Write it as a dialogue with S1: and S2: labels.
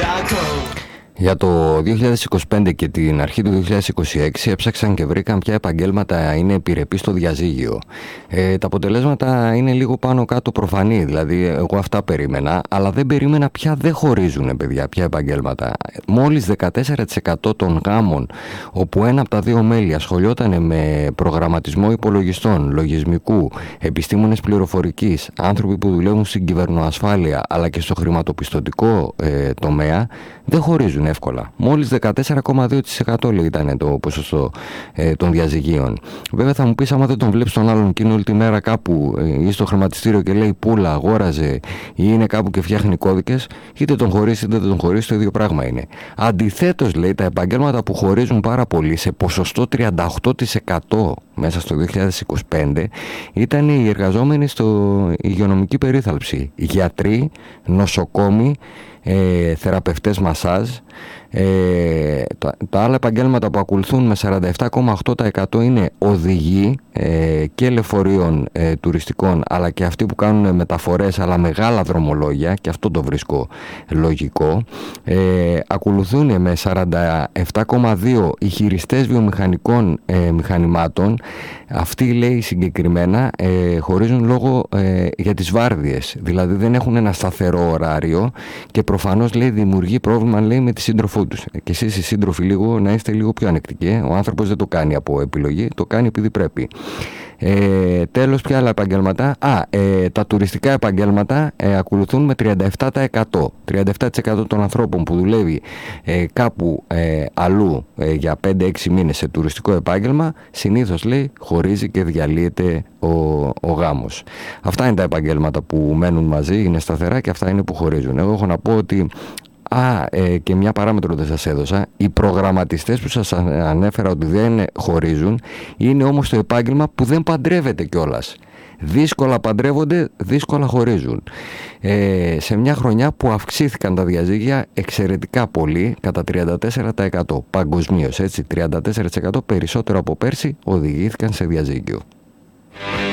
S1: Για το 2025 και την αρχή του 2026 έψαξαν και βρήκαν ποια επαγγέλματα είναι επιρρεπή στο διαζύγιο. Τα αποτελέσματα είναι λίγο πάνω κάτω προφανή, δηλαδή εγώ αυτά περίμενα, αλλά δεν περίμενα ποια δεν χωρίζουν, παιδιά, ποια επαγγέλματα. Μόλις 14% των γάμων όπου ένα από τα δύο μέλη ασχολιόταν με προγραμματισμό υπολογιστών, λογισμικού, επιστήμονες πληροφορικής, άνθρωποι που δουλεύουν στην κυβερνοασφάλεια αλλά και στο χρηματοπιστωτικό τομέα, δεν χωρίζουν εύκολα. Μόλις 14,2% ήταν το ποσοστό των διαζυγίων. Βέβαια θα μου πεις, άμα δεν τον βλέπεις τον άλλον και είναι όλη τη μέρα κάπου ή στο χρηματιστήριο και λέει πούλα, αγόραζε, ή είναι κάπου και φτιάχνει κώδικες, είτε τον χωρίσει είτε δεν τον χωρίσει, το ίδιο πράγμα είναι. Αντιθέτως, λέει, τα επαγγέλματα που χωρίζουν πάρα πολύ, σε ποσοστό 38% μέσα στο 2025, ήταν οι εργαζόμενοι στο υγειονομική περίθαλψη. Γιατροί, νοσοκόμοι, θεραπευτές μασάζ. Τα άλλα επαγγέλματα που ακολουθούν με 47,8% είναι οδηγοί και λεωφορείων τουριστικών, αλλά και αυτοί που κάνουν μεταφορές αλλά μεγάλα δρομολόγια, και αυτό το βρίσκω λογικό. Ακολουθούν με 47,2% οι χειριστές βιομηχανικών μηχανημάτων. Αυτοί, λέει, συγκεκριμένα χωρίζουν λόγω για τις βάρδιες, δηλαδή δεν έχουν ένα σταθερό ωράριο και προφανώς, λέει, δημιουργεί πρόβλημα, λέει, με τη σύντροφό τους. Και εσείς οι σύντροφοι λίγο να είστε λίγο πιο ανεκτικοί. Ο άνθρωπος δεν το κάνει από επιλογή, το κάνει επειδή πρέπει. Τέλος, ποια άλλα επαγγέλματα? Τα τουριστικά επαγγέλματα ακολουθούν με 37%. 37% των ανθρώπων που δουλεύει κάπου αλλού για 5-6 μήνες σε τουριστικό επάγγελμα, συνήθως, λέει, χωρίζει και διαλύεται ο γάμος. Αυτά είναι τα επαγγέλματα που μένουν μαζί, είναι σταθερά, και αυτά είναι που χωρίζουν. Εγώ έχω να πω ότι και μια παράμετρο δεν σας έδωσα. Οι προγραμματιστές που σας ανέφερα ότι δεν χωρίζουν, είναι όμως το επάγγελμα που δεν παντρεύεται κιόλας. Δύσκολα παντρεύονται, δύσκολα χωρίζουν. Σε μια χρονιά που αυξήθηκαν τα διαζύγια εξαιρετικά πολύ, κατά 34% παγκοσμίως, έτσι, 34% περισσότερο από πέρσι οδηγήθηκαν σε διαζύγιο.